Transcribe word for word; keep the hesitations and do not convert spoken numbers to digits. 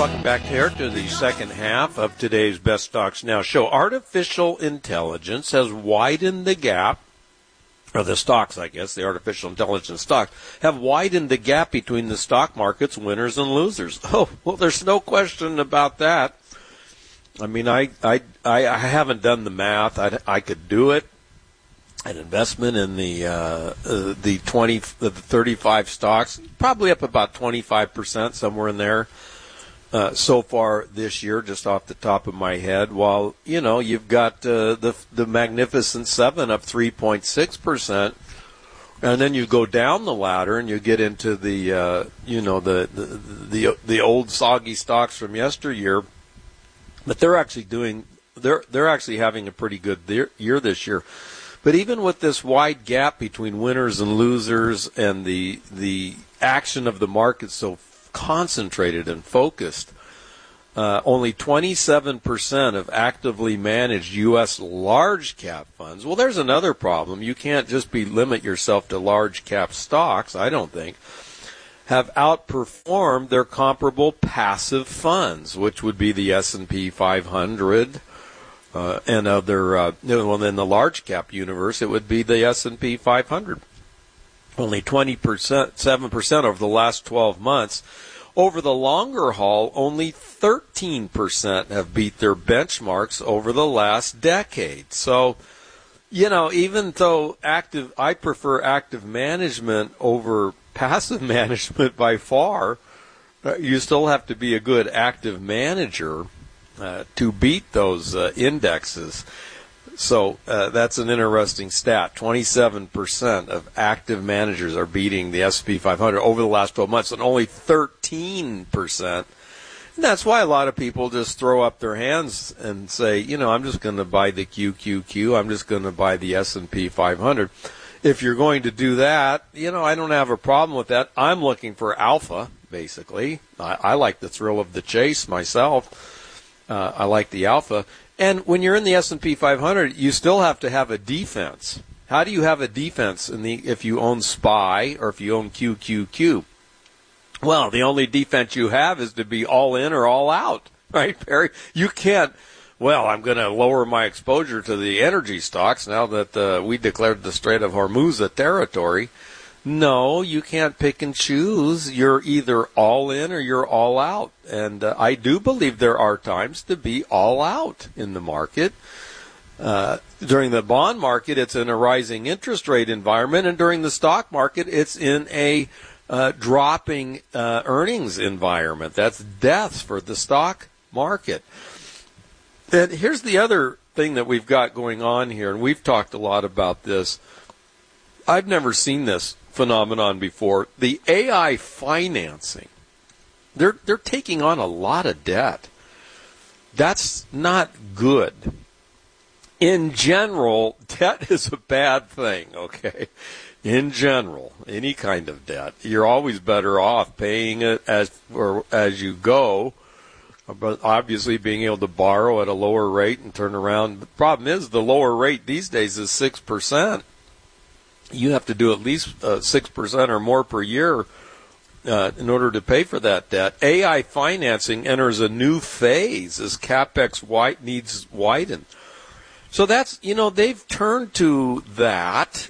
welcome back here to the second half of today's Best Stocks Now show. Artificial intelligence has widened the gap, or the stocks, I guess, the artificial intelligence stocks, have widened the gap between the stock market's winners and losers. Oh, well, there's no question about that. I mean, I I, I, I haven't done the math. I, I could do it. An investment in the uh, uh, the twenty, the thirty-five stocks, probably up about twenty-five percent, somewhere in there. Uh, so far this year, just off the top of my head, while, you know, you've got uh, the the Magnificent Seven up three point six percent, and then you go down the ladder and you get into the, uh, you know, the, the the the old soggy stocks from yesteryear, but they're actually doing, they're they're actually having a pretty good year this year. But even with this wide gap between winners and losers and the the action of the market so concentrated and focused, uh, only twenty-seven percent of actively managed U S large cap funds. Well, there's another problem. You can't just be limit yourself to large cap stocks, I don't think, have outperformed their comparable passive funds, which would be the S and P five hundred. Uh, and other, uh, well, in the large cap universe, it would be the S and P five hundred. Only twenty percent, seven percent over the last twelve months. Over the longer haul, only thirteen percent have beat their benchmarks over the last decade. So, you know, even though active, I prefer active management over passive management by far, uh, you still have to be a good active manager Uh, to beat those uh, indexes. So uh, that's an interesting stat. twenty-seven percent of active managers are beating the S and P five hundred over the last twelve months, and only thirteen percent. And that's why a lot of people just throw up their hands and say, you know, I'm just going to buy the Q Q Q. I'm just going to buy the S and P five hundred. If you're going to do that, you know, I don't have a problem with that. I'm looking for alpha, basically. I, I like the thrill of the chase myself. Uh, I like the alpha. And when you're in the S and P five hundred, you still have to have a defense. How do you have a defense in the if you own S P Y or if you own Q Q Q? Well, the only defense you have is to be all in or all out, right, Perry? You can't, well, I'm going to lower my exposure to the energy stocks now that uh, we declared the Strait of Hormuz a territory. No, you can't pick and choose. You're either all in or you're all out. And uh, I do believe there are times to be all out in the market. Uh, during the bond market, it's in a rising interest rate environment. And during the stock market, it's in a uh, dropping uh, earnings environment. That's death for the stock market. And here's the other thing that we've got going on here, and we've talked a lot about this. I've never seen this phenomenon before. The A I financing, they're they're taking on a lot of debt. That's not good. In general, debt is a bad thing, okay? In general, any kind of debt, you're always better off paying it as or as you go. But obviously being able to borrow at a lower rate and turn around. The problem is the lower rate these days is six percent. You have to do at least uh, six percent or more per year uh, in order to pay for that debt. A I financing enters a new phase as CapEx wide needs widen. So that's, you know, they've turned to that